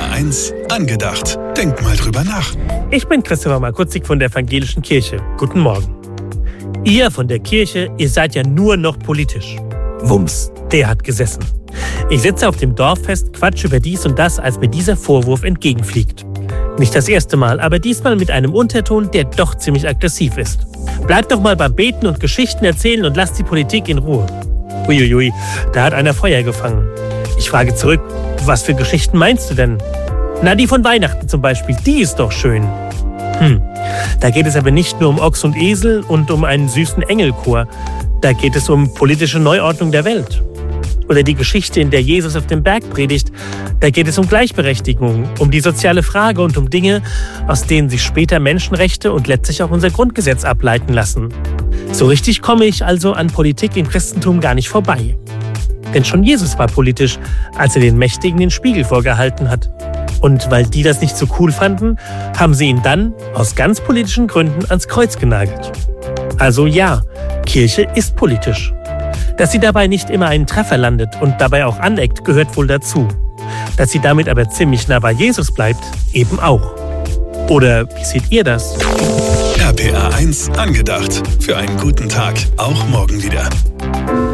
RPR 1 angedacht. Denk mal drüber nach. Ich bin Christopher Markutzig von der Evangelischen Kirche. Guten Morgen. Ihr von der Kirche, ihr seid ja nur noch politisch. Wumms, der hat gesessen. Ich sitze auf dem Dorffest, quatsch über dies und das, als mir dieser Vorwurf entgegenfliegt. Nicht das erste Mal, aber diesmal mit einem Unterton, der doch ziemlich aggressiv ist. Bleibt doch mal beim Beten und Geschichten erzählen und lasst die Politik in Ruhe. Uiuiui, da hat einer Feuer gefangen. Ich frage zurück, was für Geschichten meinst du denn? Na, die von Weihnachten zum Beispiel, die ist doch schön. Da geht es aber nicht nur um Ochs und Esel und um einen süßen Engelchor. Da geht es um politische Neuordnung der Welt. Oder die Geschichte, in der Jesus auf dem Berg predigt. Da geht es um Gleichberechtigung, um die soziale Frage und um Dinge, aus denen sich später Menschenrechte und letztlich auch unser Grundgesetz ableiten lassen. So richtig komme ich also an Politik im Christentum gar nicht vorbei. Denn schon Jesus war politisch, als er den Mächtigen den Spiegel vorgehalten hat. Und weil die das nicht so cool fanden, haben sie ihn dann aus ganz politischen Gründen ans Kreuz genagelt. Also ja, Kirche ist politisch. Dass sie dabei nicht immer einen Treffer landet und dabei auch aneckt, gehört wohl dazu. Dass sie damit aber ziemlich nah bei Jesus bleibt, eben auch. Oder wie seht ihr das? RPR 1 angedacht. Für einen guten Tag, auch morgen wieder.